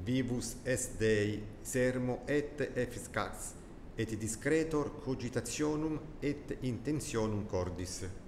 vivus est Dei sermo et efficax, et discretor cogitationum et intentionum cordis.